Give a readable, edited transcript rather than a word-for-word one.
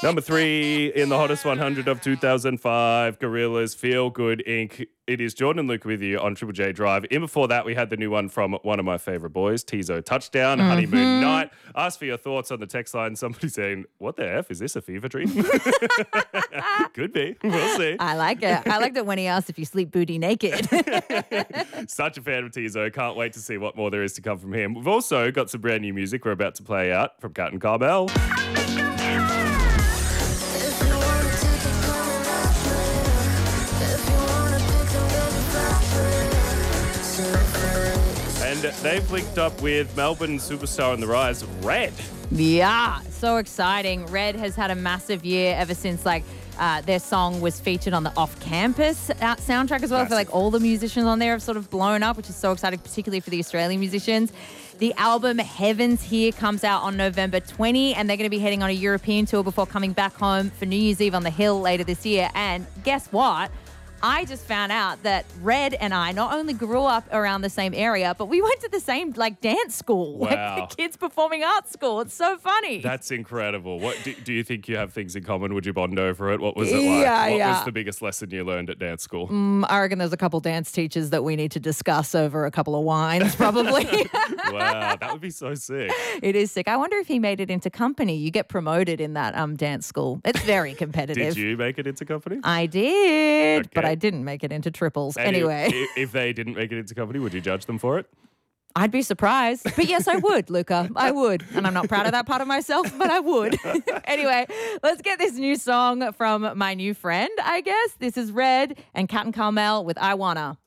Number 3 in the hottest 100 of 2005, Gorillaz, Feel Good Inc. It is Jordan and Luke with you on Triple J Drive. In before that, we had the new one from one of my favourite boys, Tizo Touchdown, Honeymoon Night. Ask for your thoughts on the text line. Somebody saying, what the F? Is this a fever dream? Could be. We'll see. I like it. I liked it when he asked if you sleep booty naked. Such a fan of Tizo. Can't wait to see what more there is to come from him. We've also got some brand new music we're about to play out from Cat and Carmel. And they've linked up with Melbourne superstar on the rise, Red. Yeah, so exciting. Red has had a massive year ever since their song was featured on the Off-Campus soundtrack as well. I feel like all the musicians on there have sort of blown up, which is so exciting, particularly for the Australian musicians. The album Heavens Here comes out on November 20, and they're going to be heading on a European tour before coming back home for New Year's Eve on the Hill later this year. And guess what? I just found out that Red and I not only grew up around the same area, but we went to the same dance school, Wow. the Kids Performing Arts School. It's so funny. That's incredible. What do you think you have things in common? Would you bond over it? What was it like? What was the biggest lesson you learned at dance school? I reckon there's a couple dance teachers that we need to discuss over a couple of wines, probably. Wow, that would be so sick. It is sick. I wonder if he made it into company. You get promoted in that dance school. It's very competitive. Did you make it into company? I did, Okay. but I didn't make it into triples. And anyway. If they didn't make it into company, would you judge them for it? I'd be surprised. But yes, I would, Luca. I would. And I'm not proud of that part of myself, but I would. Anyway, let's get this new song from my new friend, I guess. This is Red and Cat and Carmel with I Wanna.